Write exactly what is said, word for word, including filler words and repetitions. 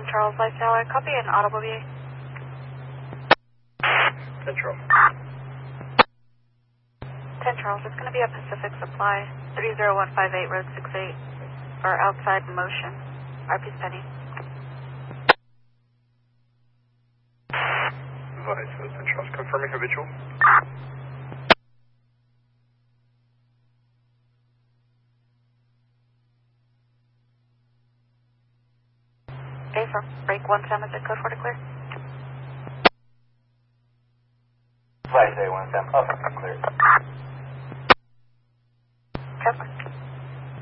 Charles Lifestyle. I copy an audible V A. ten Charles. ten Charles, it's going to be a Pacific Supply, three zero one five eight, Road six eight, or outside motion, R P Penny. Advise, uh, ten Charles, confirming habitual. A for break one seven, is it code for to clear? Flight A one seven, up, clear. Kessler.